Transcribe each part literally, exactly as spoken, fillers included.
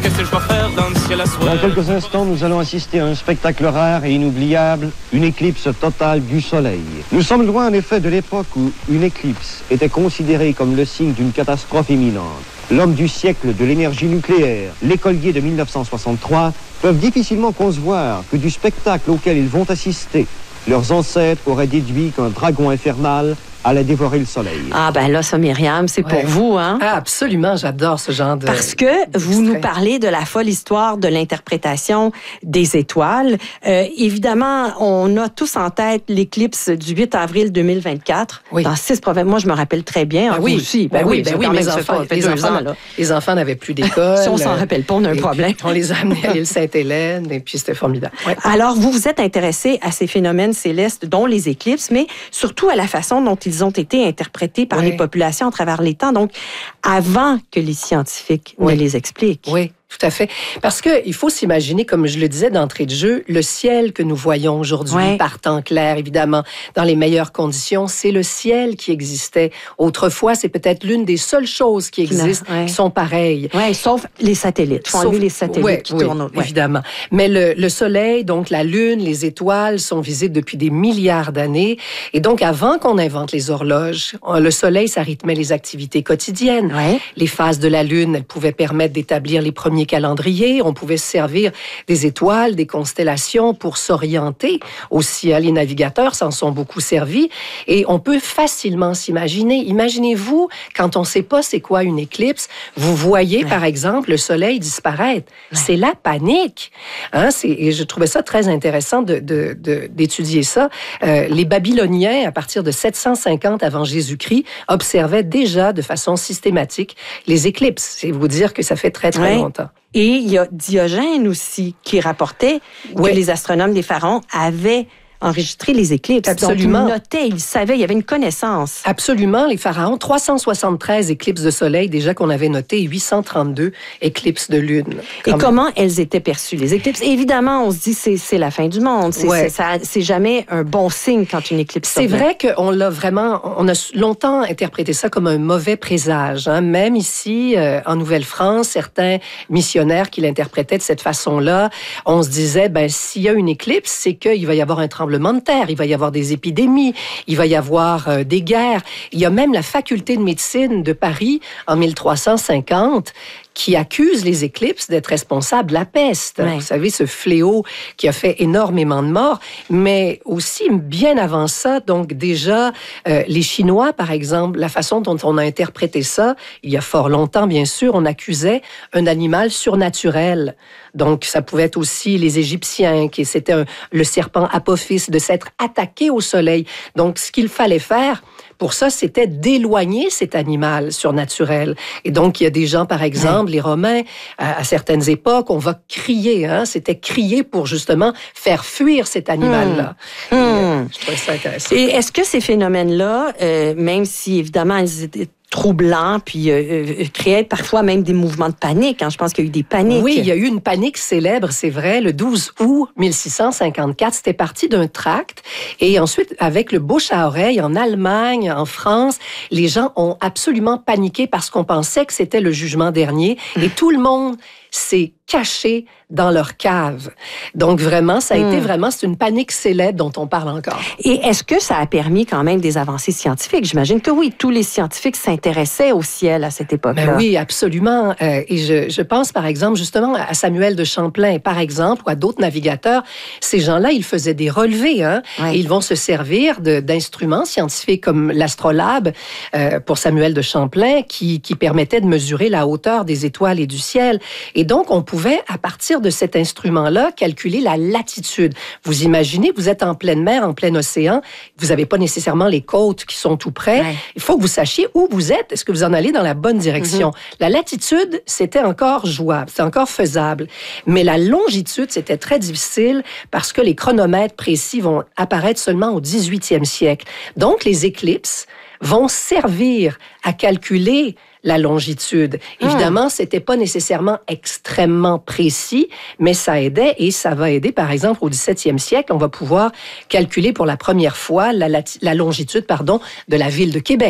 qu'est-ce que je dois faire dans le ciel à soir? Dans quelques instants, nous allons assister à un spectacle rare et inoubliable, une éclipse totale du Soleil. Nous sommes loin en effet de l'époque où une éclipse était considérée comme le signe d'une catastrophe imminente. L'homme du siècle de l'énergie nucléaire, l'écolier de mille neuf cent soixante-trois, peuvent difficilement concevoir que du spectacle auquel ils vont assister, leurs ancêtres auraient déduit qu'un dragon infernal allait dévorer le soleil. Ah ben là, ça, Myriam, c'est ouais. pour vous, hein? Ah, absolument, j'adore ce genre de... Parce que vous nous parlez de la folle histoire de l'interprétation des étoiles. Euh, évidemment, on a tous en tête l'éclipse du huit avril deux mille vingt-quatre. Oui. Dans six provinces. Moi, je me rappelle très bien. Ben oui, vous aussi. Ben, ben oui, ben oui, mes enfants, pas, les, enfants, ans, les enfants n'avaient plus d'école. Si on s'en rappelle pas, on a un problème. On les a amenés à l'île Sainte-Hélène et puis c'était formidable. Ouais. Alors, vous vous êtes intéressé à ces phénomènes célestes, dont les éclipses, mais surtout à la façon dont ils ont été interprétés par oui. les populations à travers les temps, donc avant que les scientifiques oui. ne les expliquent. Oui. Tout à fait. Parce qu'il faut s'imaginer, comme je le disais d'entrée de jeu, le ciel que nous voyons aujourd'hui, ouais. par temps clair, évidemment, dans les meilleures conditions, c'est le ciel qui existait. Autrefois, c'est peut-être l'une des seules choses qui existent ouais. qui sont pareilles. Oui, sauf les satellites. Faut enlever les satellites ouais, qui oui, tournent. Ouais. Évidemment. Mais le, le soleil, donc la lune, les étoiles sont visibles depuis des milliards d'années. Et donc, avant qu'on invente les horloges, le soleil, ça rythmait les activités quotidiennes. Ouais. Les phases de la lune, elles pouvaient permettre d'établir les premiers calendrier, on pouvait se servir des étoiles, des constellations pour s'orienter. Aussi, les navigateurs s'en sont beaucoup servis et on peut facilement s'imaginer. Imaginez-vous, quand on ne sait pas c'est quoi une éclipse, vous voyez, ouais. par exemple, le soleil disparaître. Ouais. C'est la panique. Hein, c'est, et je trouvais ça très intéressant de, de, de, d'étudier ça. Euh, les Babyloniens, à partir de sept cent cinquante avant Jésus-Christ, observaient déjà de façon systématique les éclipses. C'est vous dire que ça fait très, très ouais. longtemps. Et il y a Diogène aussi qui rapportait oui. que les astronomes des pharaons avaient enregistré les éclipses. Absolument. Donc, ils notaient, ils savaient, il y avait une connaissance. Absolument, les pharaons. trois cent soixante-treize éclipses de soleil, déjà qu'on avait noté huit cent trente-deux éclipses de lune. Et même. Comment elles étaient perçues, les éclipses? Évidemment, on se dit c'est c'est la fin du monde. C'est, ouais. c'est, ça, c'est jamais un bon signe quand une éclipse C'est survient. Vrai qu'on l'a vraiment... On a longtemps interprété ça comme un mauvais présage. Hein. Même ici, euh, en Nouvelle-France, certains missionnaires qui l'interprétaient de cette façon-là, on se disait, ben s'il y a une éclipse, c'est qu'il va y avoir un tremblement de terre, il va y avoir des épidémies, il va y avoir euh, des guerres. Il y a même la faculté de médecine de Paris, en mille trois cent cinquante, qui accuse les éclipses d'être responsables de la peste. Ouais. Vous savez, ce fléau qui a fait énormément de morts, mais aussi bien avant ça, donc déjà, euh, les Chinois, par exemple, la façon dont on a interprété ça, il y a fort longtemps, bien sûr, on accusait un animal surnaturel. Donc, ça pouvait être aussi les Égyptiens, qui c'était un, le serpent Apophis, de s'être attaqué au soleil. Donc, ce qu'il fallait faire, pour ça, c'était d'éloigner cet animal surnaturel. Et donc, il y a des gens, par exemple, les Romains, à, à certaines époques, on va crier. Hein, c'était crier pour justement faire fuir cet animal-là. Mmh. Et, euh, je trouvais ça intéressant. Et est-ce que ces phénomènes-là, euh, même si évidemment ils étaient troublants, puis euh, euh, créaient parfois même des mouvements de panique. Hein. Je pense qu'il y a eu des paniques. Oui, il y a eu une panique célèbre, c'est vrai, le douze août mille six cent cinquante-quatre. C'était parti d'un tract. Et ensuite, avec le bouche à oreille, en Allemagne, en France, les gens ont absolument paniqué parce qu'on pensait que c'était le jugement dernier. Et tout le monde s'est caché dans leur cave. Donc vraiment, ça a mmh. été vraiment, c'est une panique célèbre dont on parle encore. Et est-ce que ça a permis quand même des avancées scientifiques? J'imagine que oui, tous les scientifiques s'intéressaient au ciel à cette époque-là. Ben oui, absolument. Euh, et je, je pense par exemple justement à Samuel de Champlain, par exemple, ou à d'autres navigateurs. Ces gens-là, ils faisaient des relevés. Hein, ouais. Et ils vont se servir de, d'instruments scientifiques comme l'astrolabe euh, pour Samuel de Champlain qui, qui permettait de mesurer la hauteur des étoiles et du ciel. Et donc, on pouvait, à partir de cet instrument-là, calculer la latitude. Vous imaginez, vous êtes en pleine mer, en plein océan, vous n'avez pas nécessairement les côtes qui sont tout près. Ouais. Il faut que vous sachiez où vous êtes. Est-ce que vous en allez dans la bonne direction? Mm-hmm. La latitude, c'était encore jouable, c'était encore faisable. Mais la longitude, c'était très difficile parce que les chronomètres précis vont apparaître seulement au dix-huitième siècle. Donc, les éclipses vont servir à calculer la longitude. Mmh. Évidemment, c'était pas nécessairement extrêmement précis, mais ça aidait et ça va aider, par exemple, au dix-septième siècle, on va pouvoir calculer pour la première fois la, la, la longitude, pardon, de la ville de Québec.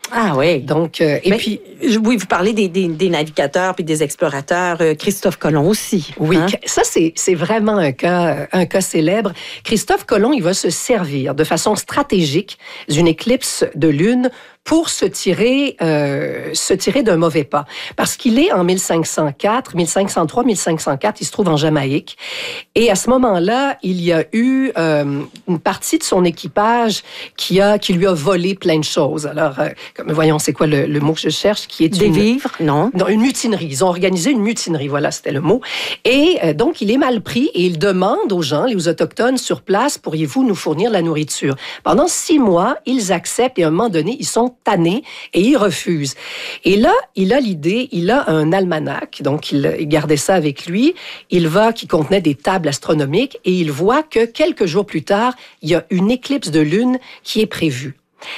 Ah oui. Donc, euh, et Mais, puis... Oui, vous parlez des, des, des navigateurs puis des explorateurs. Euh, Christophe Colomb aussi. Oui, hein? ça, c'est, c'est vraiment un cas, un cas célèbre. Christophe Colomb, il va se servir de façon stratégique d'une éclipse de lune pour se tirer, euh, se tirer d'un mauvais pas. Parce qu'il est en mille cinq cent quatre, mille cinq cent trois, mille cinq cent quatre, il se trouve en Jamaïque. Et à ce moment-là, il y a eu euh, une partie de son équipage qui, a, qui lui a volé plein de choses. Alors, euh, comme, voyons, c'est quoi le, le mot que je cherche? Qui est Des une, vivres, non? Non, une mutinerie. Ils ont organisé une mutinerie, voilà, c'était le mot. Et euh, donc, il est mal pris et il demande aux gens, les Autochtones sur place, pourriez-vous nous fournir de la nourriture? Pendant six mois, ils acceptent et à un moment donné, ils sont tannés et ils refusent. Et là, il a l'idée, il a un almanach, donc il, il gardait ça avec lui. Il va, qui contenait des tables astronomiques et il voit que quelques jours plus tard, il y a une éclipse de lune qui est prévue.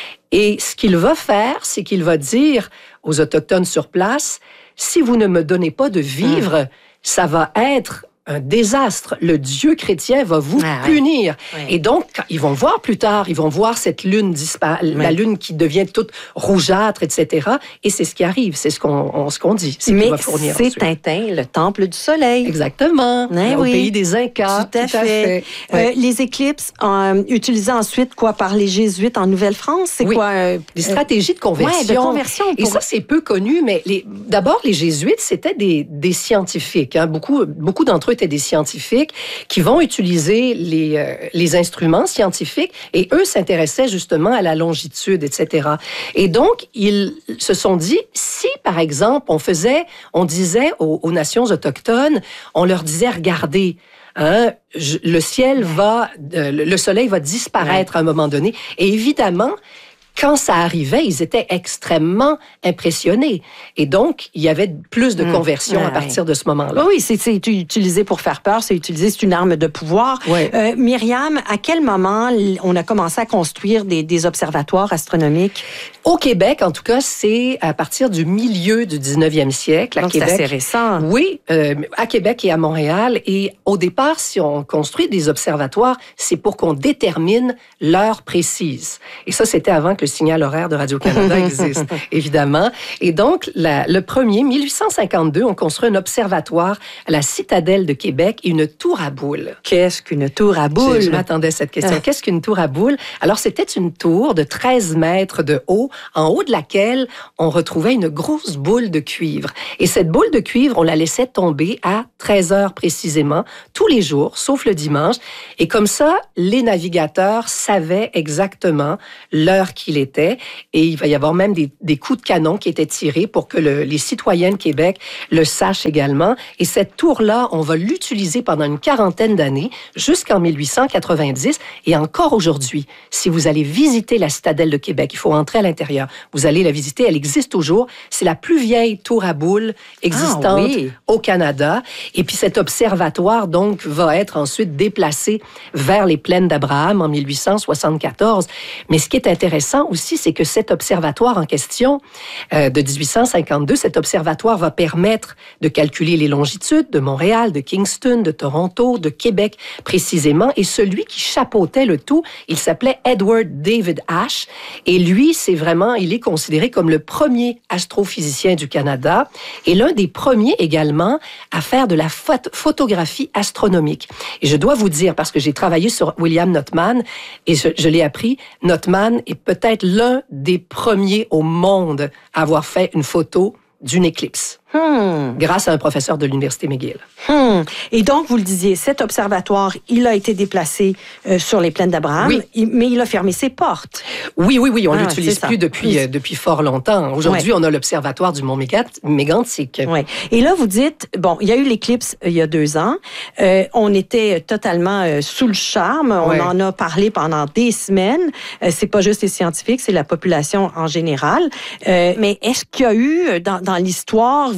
Et ce qu'il va faire, c'est qu'il va dire aux Autochtones sur place, si vous ne me donnez pas de vivres, mmh. ça va être un désastre. Le Dieu chrétien va vous ah, punir. Ouais. Et donc, ils vont voir plus tard, ils vont voir cette lune dispara- ouais. la lune qui devient toute rougeâtre, et cetera. Et c'est ce qui arrive, c'est ce qu'on, on, ce qu'on dit. C'est Mais va fournir c'est ensuite. Tintin, le temple du soleil. Exactement. Ouais, au oui. pays des Incas. Tout à tout à fait. fait. Euh, ouais. Les éclipses euh, utilisées ensuite quoi par les Jésuites en Nouvelle-France, c'est oui. quoi euh, Des stratégies de conversion. Ouais, de conversion. Pour... Et ça, c'est peu connu, mais les... d'abord, les Jésuites, c'était des, des scientifiques. Hein. Beaucoup, beaucoup d'entre eux étaient des scientifiques qui vont utiliser les, euh, les instruments scientifiques et eux s'intéressaient justement à la longitude, et cetera. Et donc, ils se sont dit, si par exemple, on faisait, on disait aux, aux nations autochtones, on leur disait, regardez, hein, je, le ciel va, euh, le soleil va disparaître ouais. à un moment donné. Et évidemment, quand ça arrivait, ils étaient extrêmement impressionnés. Et donc, il y avait plus de conversion mmh. à partir de ce moment-là. Oui, c'est, c'est utilisé pour faire peur, c'est utilisé, c'est une arme de pouvoir. Ouais. Euh, Myriam, à quel moment on a commencé à construire des, des observatoires astronomiques? Au Québec, en tout cas, c'est à partir du milieu du dix-neuvième siècle. À donc, Québec, c'est assez récent. Oui, euh, à Québec et à Montréal. Et au départ, si on construit des observatoires, c'est pour qu'on détermine l'heure précise. Et ça, c'était avant que le signal horaire de Radio-Canada existe, évidemment. Et donc, la, le premier, mille huit cent cinquante-deux, on construit un observatoire à la citadelle de Québec et une tour à boules. Qu'est-ce qu'une tour à boules? Je, je m'attendais à cette question. Qu'est-ce qu'une tour à boules? Alors, c'était une tour de treize mètres de haut, en haut de laquelle on retrouvait une grosse boule de cuivre. Et cette boule de cuivre, on la laissait tomber à treize heures précisément, tous les jours, sauf le dimanche. Et comme ça, les navigateurs savaient exactement l'heure qu'il était. Et il va y avoir même des, des coups de canon qui étaient tirés pour que le, les citoyens de Québec le sachent également. Et cette tour-là, on va l'utiliser pendant une quarantaine d'années, jusqu'en mille huit cent quatre-vingt-dix. Et encore aujourd'hui, si vous allez visiter la citadelle de Québec, il faut entrer à l'intérieur. Vous allez la visiter, elle existe toujours. C'est la plus vieille tour à boules existante ah, oui. au Canada. Et puis cet observatoire, donc, va être ensuite déplacé vers les plaines d'Abraham en mille huit cent soixante-quatorze. Mais ce qui est intéressant aussi, c'est que cet observatoire en question euh, de dix-huit cent cinquante-deux, cet observatoire va permettre de calculer les longitudes de Montréal, de Kingston, de Toronto, de Québec précisément. Et celui qui chapeautait le tout, il s'appelait Edward David Ash. Et lui, c'est vraiment, il est considéré comme le premier astrophysicien du Canada et l'un des premiers également à faire de la phot- photographie astronomique. Et je dois vous dire, parce que j'ai travaillé sur William Notman et je, je l'ai appris, Notman est peut-être l'un des premiers au monde à avoir fait une photo d'une éclipse. Hmm. Grâce à un professeur de l'Université McGill. Hmm. Et donc, vous le disiez, cet observatoire, il a été déplacé euh, sur les plaines d'Abraham, oui. il, mais il a fermé ses portes. Oui, oui, oui, on ne ah, l'utilise plus depuis, oui. euh, depuis fort longtemps. Aujourd'hui, ouais. on a l'observatoire du Mont Mégantic. Oui. Et là, vous dites, bon, il y a eu l'éclipse euh, il y a deux ans. Euh, on était totalement euh, sous le charme. On ouais. en a parlé pendant des semaines. Euh, c'est pas juste les scientifiques, c'est la population en général. Euh, mais est-ce qu'il y a eu, dans, dans l'histoire,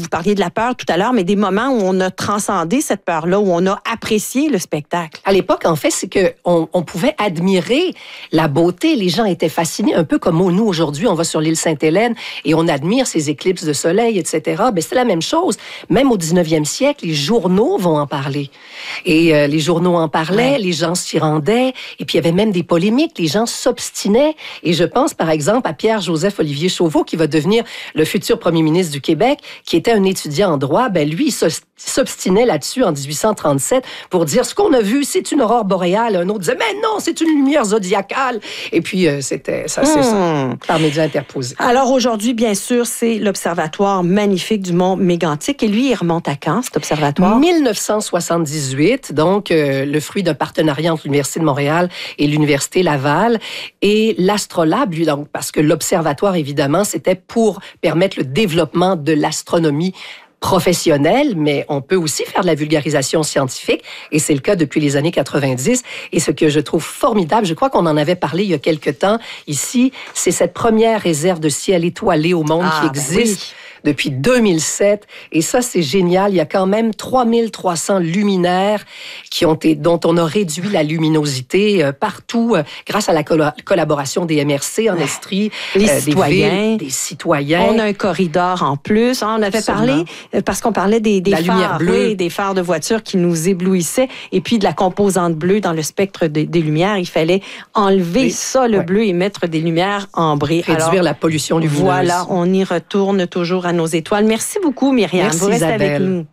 vous parliez de la peur tout à l'heure, mais des moments où on a transcendé cette peur-là, où on a apprécié le spectacle. À l'époque, en fait, c'est qu'on on pouvait admirer la beauté. Les gens étaient fascinés, un peu comme nous, aujourd'hui, on va sur l'île Sainte-Hélène et on admire ces éclipses de soleil, et cetera. Ben, c'est la même chose. Même au dix-neuvième siècle, les journaux vont en parler. Et euh, les journaux en parlaient, ouais. Les gens s'y rendaient, et puis il y avait même des polémiques. Les gens s'obstinaient. Et je pense, par exemple, à Pierre-Joseph Olivier Chauveau, qui va devenir le futur premier ministre du Québec, qui était un étudiant en droit. Ben, lui, il s'obstinait là-dessus en dix-huit cent trente-sept pour dire ce qu'on a vu, c'est une aurore boréale. Un autre disait, mais non, c'est une lumière zodiacale. Et puis, euh, c'était ça, c'est hmm. ça, par médias interposés. Alors aujourd'hui, bien sûr, c'est l'observatoire magnifique du mont Mégantic. Et lui, il remonte à quand, cet observatoire? dix-neuf cent soixante-dix-huit, donc euh, le fruit d'un partenariat entre l'Université de Montréal et l'Université Laval. Et l'Astrolabe, lui, donc, parce que l'observatoire, évidemment, c'était pour permettre le développement de l'astronomie professionnelle, mais on peut aussi faire de la vulgarisation scientifique, et c'est le cas depuis les années quatre-vingt-dix. Et ce que je trouve formidable, je crois qu'on en avait parlé il y a quelque temps ici, c'est cette première réserve de ciel étoilé au monde ah, qui existe. Ben oui. Depuis deux mille sept. Et ça, c'est génial. Il y a quand même trois mille trois cents luminaires qui ont été, dont on a réduit la luminosité euh, partout euh, grâce à la col- collaboration des M R C en Estrie. Les euh, citoyens. Des, villes, des citoyens. On a un corridor en plus. Hein, on avait Absolument. parlé, euh, parce qu'on parlait des, des la phares, lumière bleue. Oui, des phares de voiture qui nous éblouissaient. Et puis de la composante bleue dans le spectre de, des lumières. Il fallait enlever et, ça, le ouais. bleu, et mettre des lumières ambrées. Réduire Alors, la pollution lumineuse. Voilà, on y retourne toujours à nos étoiles. Merci beaucoup, Myriam. Merci, Vous restez Isabelle. avec nous.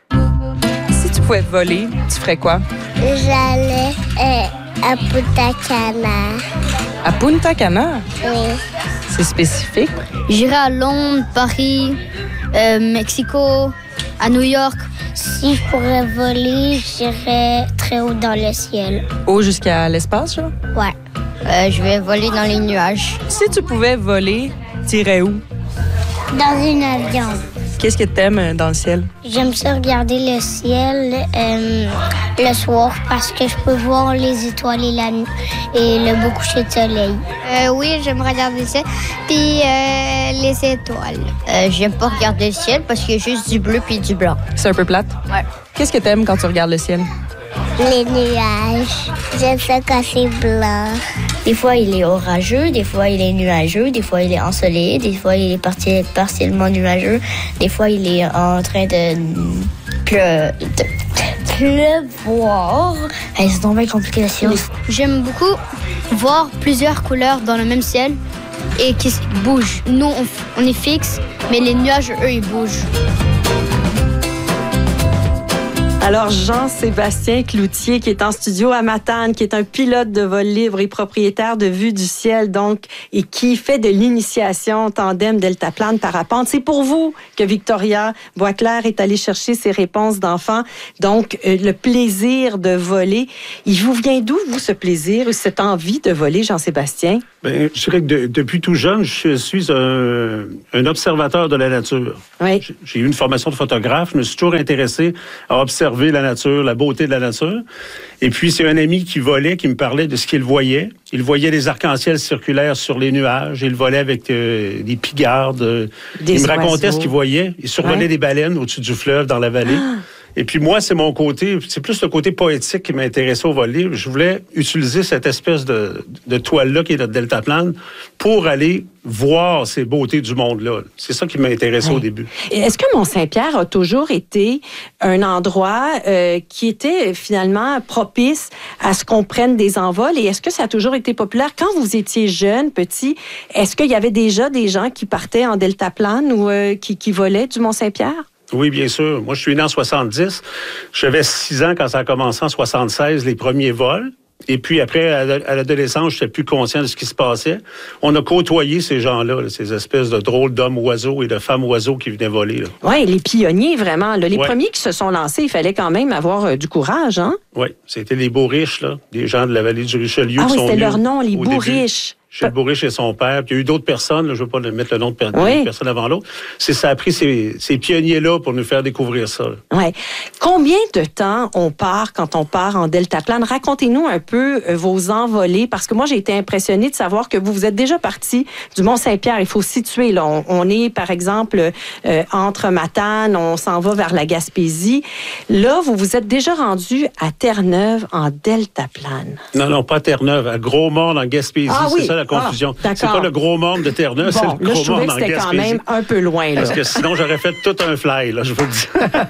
Si tu pouvais voler, tu ferais quoi? J'allais euh, à Punta Cana. À Punta Cana? Oui. C'est spécifique. J'irais à Londres, Paris, euh, Mexico, à New York. Si je pourrais voler, j'irais très haut dans le ciel. Haut jusqu'à l'espace, genre? Ouais. Euh, je vais voler dans les nuages. Si tu pouvais voler, t'irais où? Dans un avion. Qu'est-ce que t'aimes dans le ciel? J'aime ça regarder le ciel euh, le soir parce que je peux voir les étoiles et, la, et le beau coucher de soleil. Euh, oui, j'aime regarder le ciel, puis euh, les étoiles. Euh, j'aime pas regarder le ciel parce qu'il y a juste du bleu puis du blanc. C'est un peu plate? Ouais. Qu'est-ce que t'aimes quand tu regardes le ciel? Les nuages. J'aime ça quand c'est blanc. Des fois, il est orageux, des fois, il est nuageux, des fois, il est ensoleillé, des fois, il est parti- partiellement nuageux, des fois, il est en train de, pleu- de pleuvoir. Hey, c'est donc bien compliqué la science. J'aime beaucoup voir plusieurs couleurs dans le même ciel et qui bougent. Nous, on, on est fixe, mais les nuages, eux, ils bougent. Alors, Jean-Sébastien Cloutier, qui est en studio à Matane, qui est un pilote de vol libre et propriétaire de Vue du ciel, donc, et qui fait de l'initiation tandem deltaplane parapente. C'est pour vous que Victoria Boisclair est allée chercher ses réponses d'enfants. Donc, euh, le plaisir de voler. Il vous vient d'où, vous, ce plaisir, cette envie de voler, Jean-Sébastien? Bien, je dirais que de, depuis tout jeune, je suis un, un observateur de la nature. Oui. J'ai eu une formation de photographe. Je me suis toujours intéressé à observer la nature, la beauté de la nature. Et puis, c'est un ami qui volait, qui me parlait de ce qu'il voyait. Il voyait des arcs-en-ciel circulaires sur les nuages. Il volait avec euh, des pigardes. Des il me racontait oiseaux. Ce qu'il voyait. Il survolait ouais. des baleines au-dessus du fleuve, dans la vallée. Ah. Et puis moi, c'est mon côté, c'est plus le côté poétique qui m'intéressait au vol libre. Je voulais utiliser cette espèce de, de toile-là qui est notre deltaplane pour aller voir ces beautés du monde-là. C'est ça qui m'intéressait oui. au début. Est-ce que Mont-Saint-Pierre a toujours été un endroit euh, qui était finalement propice à ce qu'on prenne des envols? Et est-ce que ça a toujours été populaire? Quand vous étiez jeune, petit, est-ce qu'il y avait déjà des gens qui partaient en deltaplane ou euh, qui, qui volaient du Mont-Saint-Pierre? Oui, bien sûr. Moi, je suis né en soixante-dix. J'avais six ans quand ça a commencé en soixante-seize, les premiers vols. Et puis après, à l'adolescence, je n'étais plus conscient de ce qui se passait. On a côtoyé ces gens-là, là, ces espèces de drôles d'hommes-oiseaux et de femmes-oiseaux qui venaient voler. Oui, les pionniers, vraiment. Là, les ouais. premiers qui se sont lancés, il fallait quand même avoir euh, du courage, hein? Oui, c'était les Beaux-Riches, là, des gens de la vallée du Richelieu. Ah qui oui, sont c'était venus leur nom, les au Beaux-Riches. Gilles Bourré chez son père. Puis il y a eu d'autres personnes, là, je ne veux pas mettre le nom de, per- oui. de personne avant l'autre. C'est, ça a pris ces, ces pionniers-là pour nous faire découvrir ça. Oui. Combien de temps on part quand on part en deltaplane? Racontez-nous un peu euh, vos envolées, parce que moi, j'ai été impressionnée de savoir que vous, vous êtes déjà parti du Mont-Saint-Pierre. Il faut situer, là. On, on est, par exemple, euh, entre Matane, on s'en va vers la Gaspésie. Là, vous vous êtes déjà rendu à Terre-Neuve en deltaplane. Non, non, pas Terre-Neuve, à Gros-Morne en Gaspésie. Ah, c'est oui. ça la confusion. Ah, c'est pas le Gros-Morne de Terre-Neuve, bon, c'est le là, je trouvais Gros-Morne que en c'était Gaspésie. quand même un peu loin, là. Parce que sinon, j'aurais fait tout un fly, là, je vous le dis.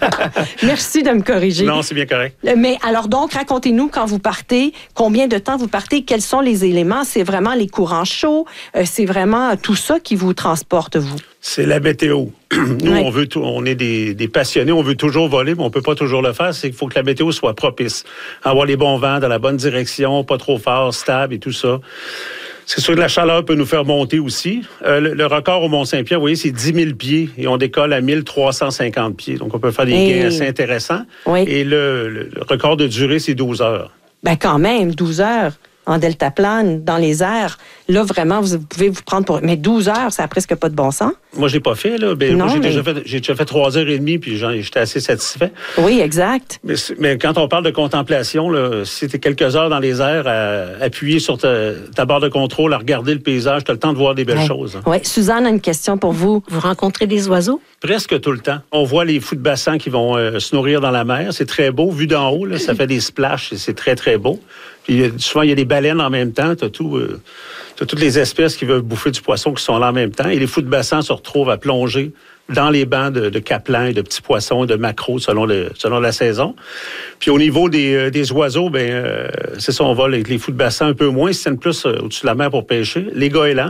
Merci de me corriger. Non, c'est bien correct. Mais alors donc, racontez-nous quand vous partez, combien de temps vous partez, quels sont les éléments? C'est vraiment les courants chauds, euh, c'est vraiment tout ça qui vous transporte, vous? C'est la météo. Nous, oui. on veut tout, on est des, des passionnés, on veut toujours voler, mais on peut pas toujours le faire. C'est qu'il faut que la météo soit propice. Avoir les bons vents dans la bonne direction, pas trop fort, stable et tout ça. C'est sûr que la chaleur peut nous faire monter aussi. Euh, le, le record au Mont-Saint-Pierre, vous voyez, c'est dix mille pieds et on décolle à mille trois cent cinquante pieds. Donc, on peut faire des et... gains assez intéressants. Oui. Et le, le, le record de durée, c'est douze heures. Ben quand même, douze heures en deltaplane, dans les airs. Là, vraiment, vous pouvez vous prendre pour... Mais douze heures, ça n'a presque pas de bon sens. Moi, j'ai pas fait, là. Ben, non, moi, j'ai, mais... déjà fait, j'ai déjà fait trois heures et demie, puis j'étais assez satisfait. Oui, exact. Mais, mais quand on parle de contemplation, là, si tu es quelques heures dans les airs, à, appuyer sur ta, ta barre de contrôle, à regarder le paysage, tu as le temps de voir des belles ouais. choses. Hein. Oui. Suzanne a une question pour vous. Vous rencontrez des oiseaux? Presque tout le temps. On voit les fous de bassin qui vont euh, se nourrir dans la mer. C'est très beau. Vu d'en haut, là, ça fait des splashes et c'est très, très beau. Puis souvent, il y a des baleines en même temps. Tu as tout, euh, t'as toutes les espèces qui veulent bouffer du poisson qui sont là en même temps. Et les fous de bassin se retrouvent à plonger dans les bancs de, de capelins et de petits poissons et de maquereaux selon, le, selon la saison. Puis au niveau des, euh, des oiseaux, ben euh, c'est ça, on vole avec les fous de bassin un peu moins. Ils se tiennent plus euh, au-dessus de la mer pour pêcher. Les goélands,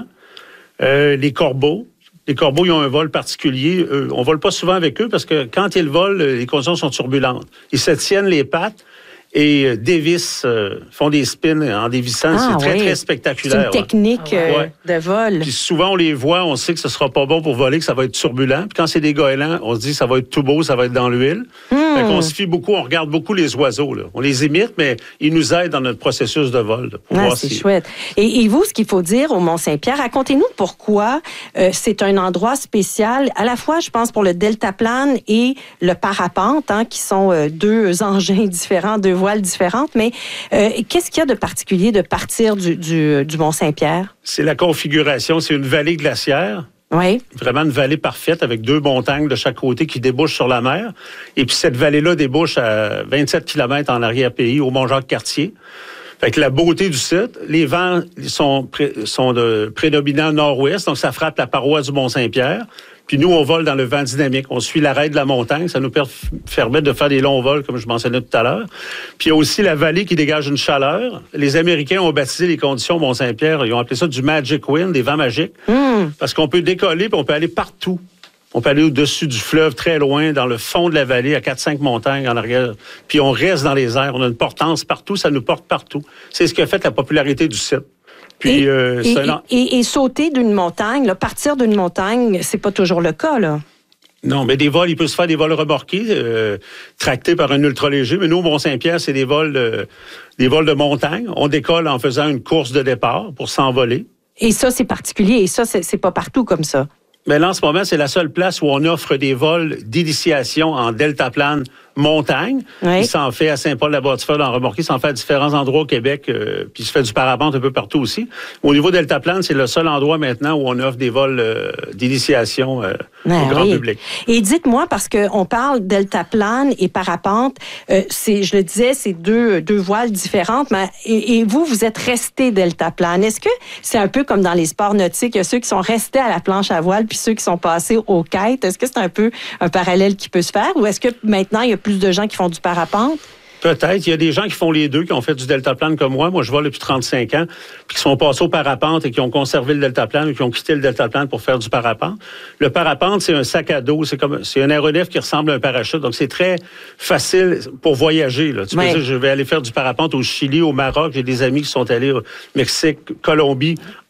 euh, les corbeaux. Les corbeaux, ils ont un vol particulier. Euh, on vole pas souvent avec eux parce que quand ils volent, les conditions sont turbulentes. Ils se tiennent les pattes et euh, dévissent, euh, font des spins en dévissant. Ah, c'est très, oui. très spectaculaire. C'est une technique ouais. euh, ouais. de vol. Puis souvent, on les voit, on sait que ce sera pas bon pour voler, que ça va être turbulent. Puis quand c'est des goélands, on se dit que ça va être tout beau, ça va être dans l'huile. Hmm. Fait qu'on se fie beaucoup, on regarde beaucoup les oiseaux. Là. On les imite, mais ils nous aident dans notre processus de vol. Là, pour Ah, voir c'est si... chouette. Et, et vous, ce qu'il faut dire au Mont-Saint-Pierre, racontez-nous pourquoi euh, c'est un endroit spécial, à la fois, je pense, pour le deltaplane et le parapente, hein, qui sont euh, deux engins différents, deux voiles différentes. Mais euh, qu'est-ce qu'il y a de particulier de partir du, du, du Mont-Saint-Pierre? C'est la configuration, c'est une vallée glaciaire. Oui. Vraiment une vallée parfaite avec deux montagnes de chaque côté qui débouchent sur la mer. Et puis cette vallée-là débouche à vingt-sept kilomètres en arrière-pays, au Mont-Jacques-Cartier. Fait que la beauté du site, les vents sont, pré- sont de prédominants nord-ouest, donc ça frappe la paroi du Mont-Saint-Pierre. Puis nous, on vole dans le vent dynamique. On suit l'arrêt de la montagne. Ça nous permet de faire des longs vols, comme je mentionnais tout à l'heure. Puis il y a aussi la vallée qui dégage une chaleur. Les Américains ont baptisé les conditions au Mont-Saint-Pierre. Ils ont appelé ça du Magic Wind, des vents magiques. Mm. Parce qu'on peut décoller, puis on peut aller partout. On peut aller au-dessus du fleuve, très loin, dans le fond de la vallée, à quatre cinq montagnes en arrière. Puis on reste dans les airs. On a une portance partout. Ça nous porte partout. C'est ce qui a fait la popularité du site. Puis, et, euh, et, un... et, et sauter d'une montagne, là, partir d'une montagne, c'est pas toujours le cas, là. Non, mais des vols, il peut se faire des vols remorqués, euh, tractés par un ultra-léger. Mais nous, au Mont-Saint-Pierre, c'est des vols, de, des vols de montagne. On décolle en faisant une course de départ pour s'envoler. Et ça, c'est particulier. Et ça, c'est, c'est pas partout comme ça. Mais là, en ce moment, c'est la seule place où on offre des vols d'initiation en deltaplane montagne. Oui. Il s'en fait à Saint-Paul-la-Bâtie-Feuille en remorqué. Il s'en fait à différents endroits au Québec. Euh, puis il se fait du parapente un peu partout aussi. Au niveau deltaplane, c'est le seul endroit maintenant où on offre des vols euh, d'initiation euh, ah, au grand oui. public. Et dites-moi, parce qu'on parle deltaplane et parapente, euh, c'est, je le disais, c'est deux, deux voiles différentes. Mais, et, et vous, vous êtes resté deltaplane. Est-ce que c'est un peu comme dans les sports nautiques? Il y a ceux qui sont restés à la planche à voile puis ceux qui sont passés aux kites. Est-ce que c'est un peu un parallèle qui peut se faire? Ou est-ce que maintenant, il y a plus de gens qui font du parapente? Peut-être. Il y a des gens qui font les deux, qui ont fait du deltaplane comme moi. Moi, je vole depuis trente-cinq ans, puis qui sont passés au parapente et qui ont conservé le deltaplane ou qui ont quitté le deltaplane pour faire du parapente. Le parapente, c'est un sac à dos. C'est comme, c'est un aéronef qui ressemble à un parachute. Donc, c'est très facile pour voyager, là. Tu ouais. peux dire, je vais aller faire du parapente au Chili, au Maroc. J'ai des amis qui sont allés au Mexique, Colombie,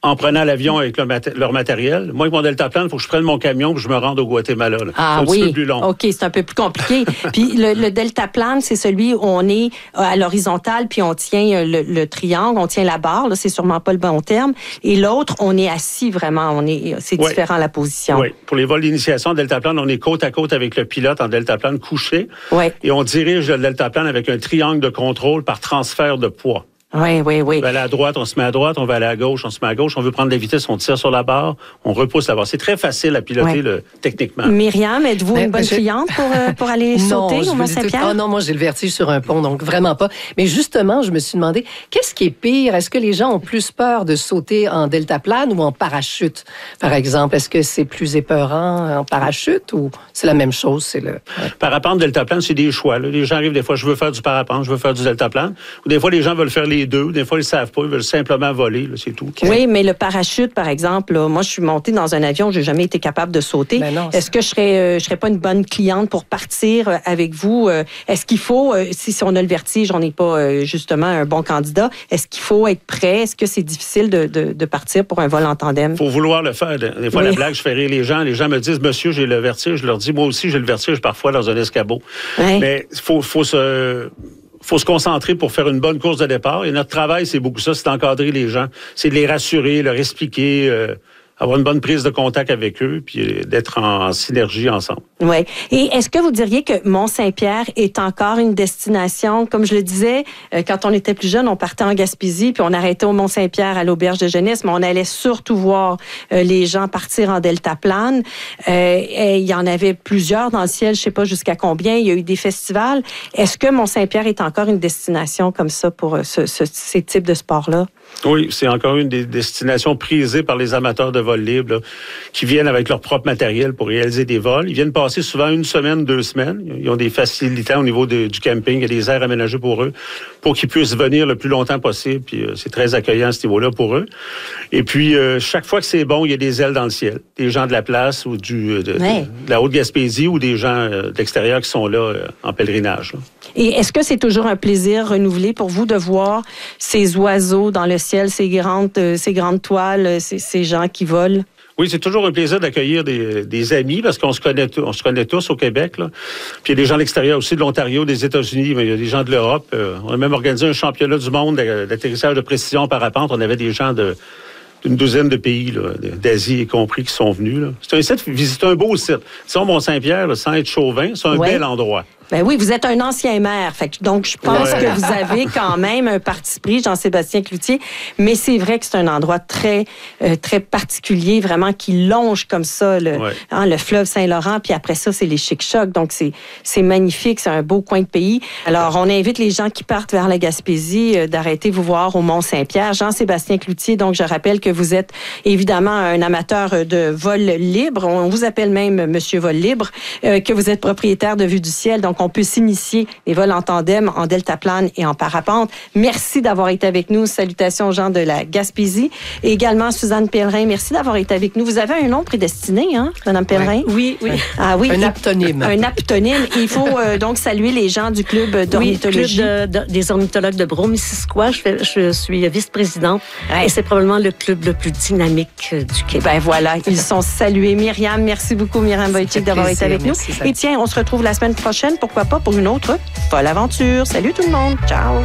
en prenant l'avion avec leur, mat- leur matériel. Moi, avec mon deltaplane, il faut que je prenne mon camion et que je me rende au Guatemala. Là. Ah c'est un oui, petit peu plus long. OK, c'est un peu plus compliqué. Puis le, le deltaplane, c'est celui où on est à l'horizontale, puis on tient le, le triangle, on tient la barre, là, c'est sûrement pas le bon terme. Et l'autre, on est assis vraiment, on est, c'est ouais. différent la position. Oui, pour les vols d'initiation en deltaplane, on est côte à côte avec le pilote en deltaplane couché. Oui. Et on dirige le deltaplane avec un triangle de contrôle par transfert de poids. Oui, oui, oui. On va aller à droite, on se met à droite, on va aller à gauche, on se met à gauche. On veut prendre la vitesse, on tire sur la barre, on repousse la barre. C'est très facile à piloter ouais. le, techniquement. Myriam, êtes-vous Mais, une bonne je... cliente pour, euh, pour aller non, sauter au Mont-Saint-Pierre? Oh non, moi j'ai le vertige sur un pont, donc vraiment pas. Mais justement, je me suis demandé, qu'est-ce qui est pire? Est-ce que les gens ont plus peur de sauter en deltaplane ou en parachute, par exemple? Est-ce que c'est plus épeurant en parachute ou c'est la même chose? C'est le... ouais. Parapente, deltaplane, c'est des choix. Là. Les gens arrivent des fois, je veux faire du parapente, je veux faire du deltaplane. Ou des fois, les gens veulent faire les deux. Ou des fois, ils savent pas, ils veulent simplement voler, là, c'est tout. Oui, mais le parachute, par exemple, là, moi, je suis montée dans un avion, j'ai jamais été capable de sauter. Ben non, Est-ce que je serais, euh, je serais pas une bonne cliente pour partir euh, avec vous? Euh, est-ce qu'il faut, euh, si, si on a le vertige, on n'est pas euh, justement un bon candidat, est-ce qu'il faut être prêt? Est-ce que c'est difficile de, de, de partir pour un vol en tandem? Il faut vouloir le faire. Des fois, oui. la blague, je fais rire les gens. Les gens me disent, monsieur, j'ai le vertige. Je leur dis, moi aussi, j'ai le vertige parfois dans un escabeau. Oui. Mais il faut, faut se... faut se concentrer pour faire une bonne course de départ. Et notre travail, c'est beaucoup ça, c'est d'encadrer les gens. C'est de les rassurer, leur expliquer, euh, avoir une bonne prise de contact avec eux, puis d'être en, en synergie ensemble. Oui. Et est-ce que vous diriez que Mont-Saint-Pierre est encore une destination, comme je le disais, euh, quand on était plus jeune, on partait en Gaspésie, puis on arrêtait au Mont-Saint-Pierre à l'auberge de jeunesse, mais on allait surtout voir euh, les gens partir en deltaplane. Euh, et il y en avait plusieurs dans le ciel, je sais pas jusqu'à combien. Il y a eu des festivals. Est-ce que Mont-Saint-Pierre est encore une destination comme ça pour ce, ce, ces types de sports-là? Oui, c'est encore une des destinations prisées par les amateurs de vol libre là, qui viennent avec leur propre matériel pour réaliser des vols. Ils viennent passer souvent une semaine, deux semaines. Ils ont des facilités au niveau de, du camping. Il y a des aires aménagées pour eux pour qu'ils puissent venir le plus longtemps possible. Puis euh, c'est très accueillant à ce niveau-là pour eux. Et puis, euh, chaque fois que c'est bon, il y a des ailes dans le ciel. Des gens de la place ou du, de, ouais. de, de la Haute-Gaspésie ou des gens euh, de l'extérieur qui sont là euh, en pèlerinage. Là. Et est-ce que c'est toujours un plaisir renouvelé pour vous de voir ces oiseaux dans le ciel, ces grandes, ces grandes toiles, ces, ces gens qui volent? Oui, c'est toujours un plaisir d'accueillir des, des amis parce qu'on se connaît, on se connaît tous au Québec. Là. Puis il y a des gens de l'extérieur aussi, de l'Ontario, des États-Unis, mais il y a des gens de l'Europe. Euh, on a même organisé un championnat du monde d'atterrissage de précision en parapente. On avait des gens de d'une douzaine de pays, là, d'Asie y compris, qui sont venus. Là. C'est un site, visiter un beau site. Disons, Mont-Saint-Pierre, là, sans être chauvin, c'est un ouais. bel endroit. Ben oui, vous êtes un ancien maire. Fait que, donc, je pense ouais. que vous avez quand même un parti pris, Jean-Sébastien Cloutier. Mais c'est vrai que c'est un endroit très, euh, très particulier, vraiment, qui longe comme ça le, ouais. hein, le fleuve Saint-Laurent. Puis après ça, c'est les Chic-Chocs. Donc, c'est, c'est magnifique. C'est un beau coin de pays. Alors, on invite les gens qui partent vers la Gaspésie euh, d'arrêter vous voir au Mont-Saint-Pierre. Jean-Sébastien Cloutier, donc, je rappelle que vous êtes évidemment un amateur de vol libre. On vous appelle même Monsieur Vol Libre, euh, que vous êtes propriétaire de Vue du Ciel. Donc, on peut s'initier les vols en tandem, en deltaplane et en parapente. Merci d'avoir été avec nous. Salutations aux gens de la Gaspésie. Et également, Suzanne Pellerin, merci d'avoir été avec nous. Vous avez un nom prédestiné, hein, Mme Pellerin? Oui, oui. Ah, oui. Un aptonyme. Un aptonyme. Il faut euh, donc saluer les gens du club d'ornithologie. Oui, le club de, de, des ornithologues de Brome-Missisquoi. Je, fais, je suis vice-présidente. Ouais. Et c'est probablement le club le plus dynamique du Québec. Ben voilà, ils sont salués. Myriam, merci beaucoup, Myriam Wojcik, d'avoir été avec nous. Merci, et tiens, on se retrouve la semaine prochaine, pourquoi pas, pour une autre folle aventure. Salut tout le monde. Ciao.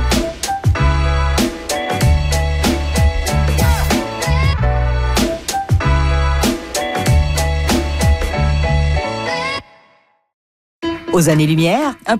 Aux années-lumière, un